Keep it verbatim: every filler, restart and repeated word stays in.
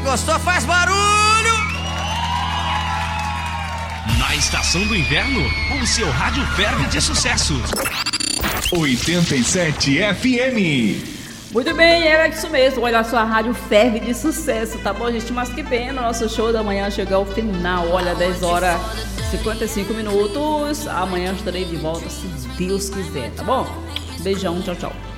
gostou, faz barulho! Na estação do inverno, o seu rádio ferve de sucesso. oitenta e sete F M. Muito bem, era isso mesmo. Olha, a sua rádio ferve de sucesso, tá bom, gente? Mas que pena, nosso show da manhã chegou ao final. Olha, dez horas e cinquenta e cinco minutos. Amanhã estarei de volta, se Deus quiser, tá bom? Beijão, tchau, tchau.